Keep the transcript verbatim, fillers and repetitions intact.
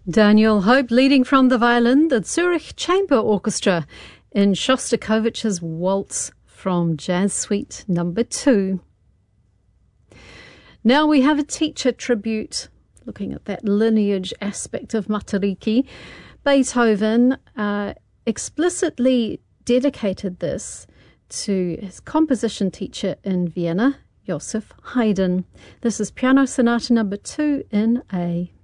Daniel Hope leading from the violin, the Zurich Chamber Orchestra in Shostakovich's Waltz from Jazz Suite number two. Now we have a teacher tribute, looking at that lineage aspect of Matariki. Beethoven uh, explicitly dedicated this to his composition teacher in Vienna, Joseph Haydn. This is Piano Sonata number two in A.